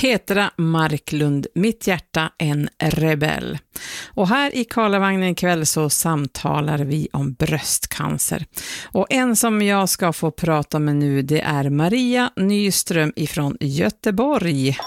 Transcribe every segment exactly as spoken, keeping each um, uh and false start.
Petra Marklund, mitt hjärta en rebell. Och här i Karlavagnen ikväll så samtalar vi om bröstcancer. Och en som jag ska få prata med nu, det är Maria Nyström ifrån Göteborg.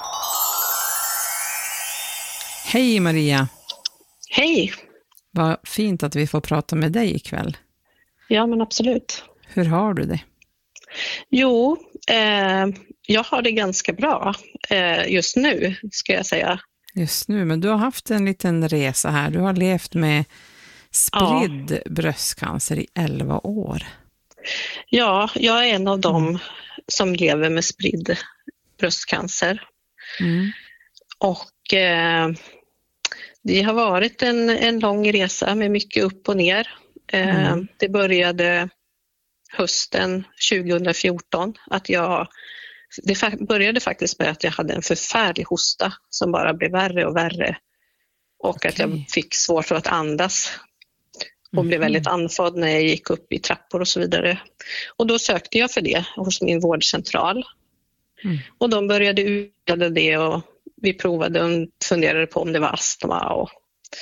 Hej Maria. Hej. Vad fint att vi får prata med dig ikväll. Ja, men absolut. Hur har du det? Jo, eh, jag har det ganska bra eh, just nu, ska jag säga. Just nu, men du har haft en liten resa här. Du har levt med spridd ja. bröstcancer i elva år. Ja, jag är en av dem mm. som lever med spridd bröstcancer. Mm. Och eh, det har varit en, en lång resa med mycket upp och ner. Eh, mm. Det började hösten tjugohundrafjorton att jag, det började faktiskt med att jag hade en förfärlig hosta som bara blev värre och värre och okay. att jag fick svårt att andas och mm. blev väldigt andfådd när jag gick upp i trappor och så vidare. Och då sökte jag för det hos min vårdcentral mm. och de började utreda det och vi provade och funderade på om det var astma och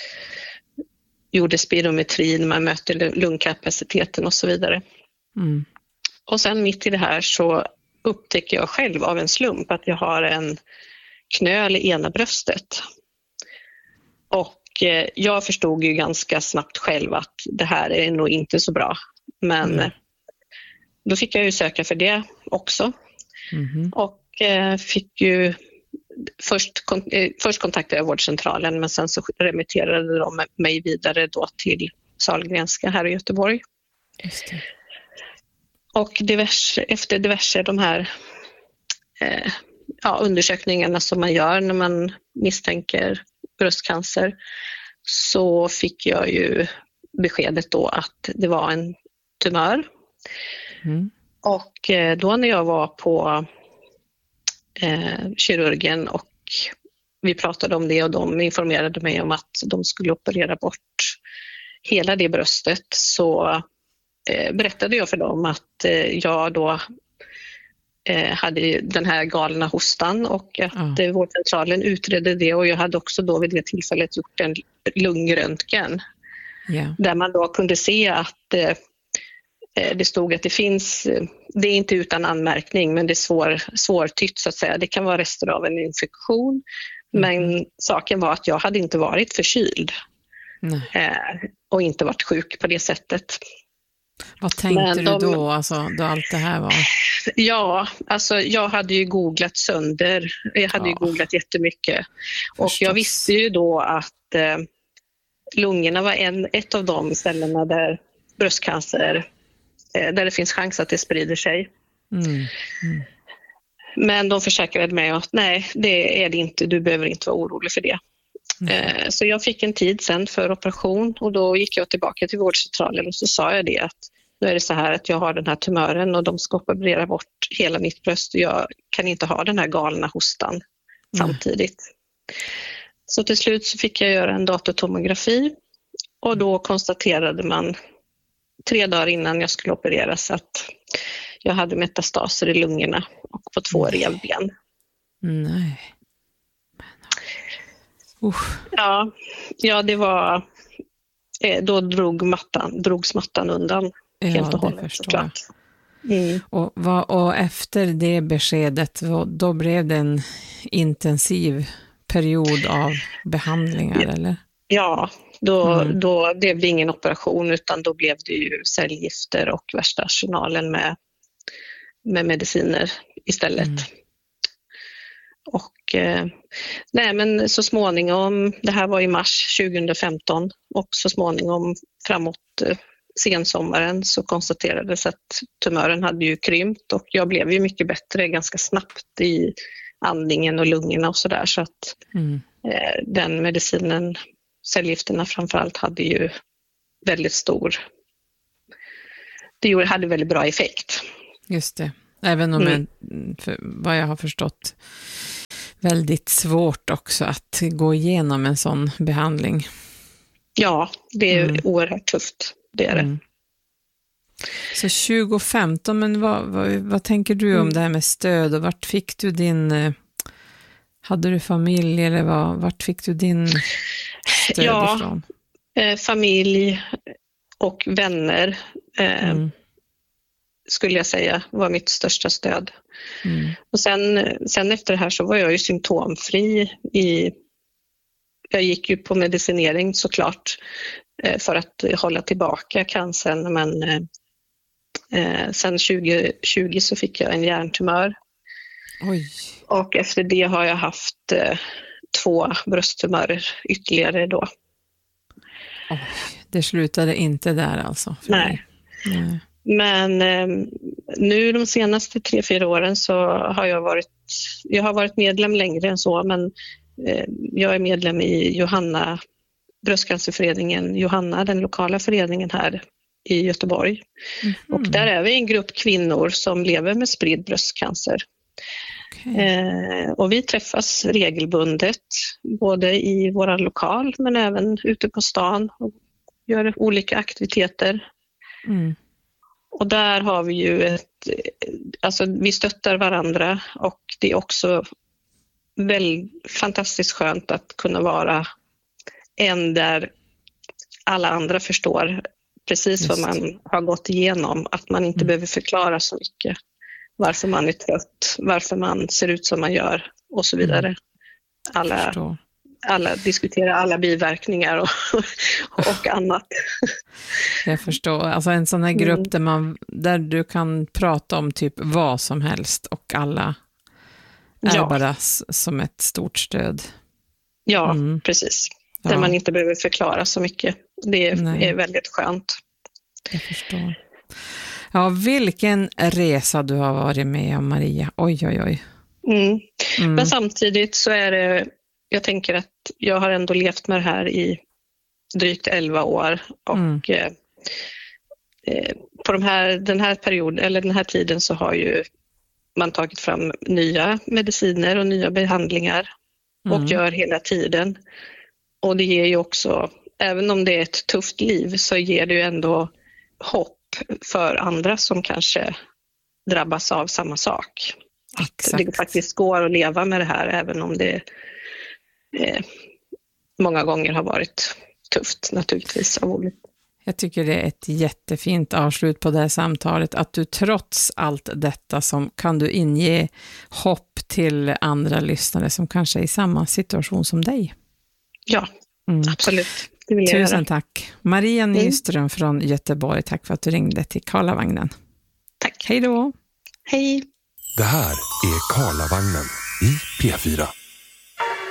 gjorde spirometrin, man mötte lungkapaciteten och så vidare. Mm. Och sen mitt i det här så upptäcker jag själv av en slump att jag har en knöl i ena bröstet. Och eh, jag förstod ju ganska snabbt själv att det här är nog inte så bra. Men mm. då fick jag ju söka för det också. Mm. Och eh, fick ju först, kon- eh, först kontaktade jag vårdcentralen men sen så remitterade de mig vidare då till Sahlgrenska här i Göteborg. Just det. Och diverse, efter diverse de här eh, ja, undersökningarna som man gör när man misstänker bröstcancer så fick jag ju beskedet då att det var en tumör. Mm. Och eh, då när jag var på eh, kirurgen och vi pratade om det och de informerade mig om att de skulle operera bort hela det bröstet så berättade jag för dem att jag då hade den här galna hostan och att mm. vårdcentralen utredde det och jag hade också då vid det tillfället gjort en lungröntgen yeah. där man då kunde se att det stod att det finns, det är inte utan anmärkning men det är svår, svårtytt så att säga, det kan vara rester av en infektion mm. men saken var att jag hade inte varit förkyld mm. och inte varit sjuk på det sättet. Vad tänkte de, du då, alltså, då allt det här var? Ja, alltså jag hade ju googlat sönder. Jag hade ja. ju googlat jättemycket. Förstås. Och jag visste ju då att eh, lungorna var en, ett av de ställena där bröstcancer, eh, där det finns chans att det sprider sig. Mm. Mm. Men de försäkrade mig att nej, det är det inte. Du behöver inte vara orolig för det. Mm. Så jag fick en tid sen för operation och då gick jag tillbaka till vårdcentralen och så sa jag det att nu är det så här att jag har den här tumören och de ska operera bort hela mitt bröst och jag kan inte ha den här galna hostan mm. samtidigt. Så till slut så fick jag göra en datortomografi och då konstaterade man tre dagar innan jag skulle opereras att jag hade metastaser i lungorna och på två revben. Nej. Uh. Ja, ja, det var då drog mattan, drogs mattan undan ja, helt och hållet. Det förstår jag. Mm. Och, vad, och efter det beskedet då blev det en intensiv period av behandlingar ja. eller? Ja, då, mm. då blev det ingen operation utan då blev det ju cellgifter och värsta arsenalen med, med mediciner istället. Mm. Och eh, nej men så småningom, det här var i mars tjugohundrafemton och så småningom framåt eh, sensommaren så konstaterades att tumören hade ju krympt och jag blev ju mycket bättre ganska snabbt i andningen och lungorna och sådär så att mm. eh, den medicinen, cellgifterna framförallt hade ju väldigt stor, det gjorde, hade väldigt bra effekt. Just det. Även om mm. jag, för vad jag har förstått, väldigt svårt också att gå igenom en sån behandling. Ja, det är mm. oerhört tufft, det är det. Mm. Så tjugo femton, men vad, vad, vad tänker du om mm. det här med stöd och vart fick du din, Hade du familj eller vad, vart fick du din stöd ja, ifrån? Eh, familj och vänner eh, mm. skulle jag säga var mitt största stöd. Mm. Och sen, sen efter det här så var jag ju symptomfri. I, jag gick ju på medicinering såklart eh, för att hålla tillbaka cancern, men eh, sen tjugo tjugo så fick jag en hjärntumör. Oj. Och efter det har jag haft eh, två brösttumörer ytterligare då. Oj, det slutade inte där alltså? Nej. Nej. Men eh, nu de senaste tre, fyra åren så har jag varit, jag har varit medlem längre än så, men eh, jag är medlem i Johanna, bröstcancerföreningen Johanna, den lokala föreningen här i Göteborg. Mm-hmm. Och där är vi en grupp kvinnor som lever med spridd bröstcancer. Okay. Eh, och vi träffas regelbundet, både i våra lokal men även ute på stan och gör olika aktiviteter. Mm. Och där har vi ju ett, alltså vi stöttar varandra, och det är också väldigt fantastiskt skönt att kunna vara en där alla andra förstår precis Just. Vad man har gått igenom, att man inte mm. behöver förklara så mycket varför man är trött, varför man ser ut som man gör och så vidare. Alla, alla diskuterar alla biverkningar och, och annat. Jag förstår. Alltså en sån här grupp mm. där, man, där du kan prata om typ vad som helst och alla är ja. bara som ett stort stöd. Ja, mm. precis. Där ja. man inte behöver förklara så mycket. Det är, är väldigt skönt. Jag förstår. Ja, vilken resa du har varit med om, Maria. Oj, oj, oj. Mm. Mm. Men samtidigt så är det, jag tänker att jag har ändå levt med det här i drygt elva år. Och mm. eh, på de här, den här perioden, eller den här tiden, så har ju man tagit fram nya mediciner och nya behandlingar mm. och gör hela tiden. Och det ger ju också, även om det är ett tufft liv, så ger det ju ändå hopp för andra som kanske drabbas av samma sak. Att det faktiskt går att leva med det här, även om det eh, många gånger har varit tufft naturligtvis av olika. Jag tycker det är ett jättefint avslut på det här samtalet, att du trots allt detta som kan du inge hopp till andra lyssnare som kanske är i samma situation som dig. Ja, mm. absolut. Det vill jag Tusen göra. tack. Maria Nyström mm. från Göteborg, tack för att du ringde till Karlavagnen. Tack. Hej då. Hej. Det här är Karlavagnen i P fyra.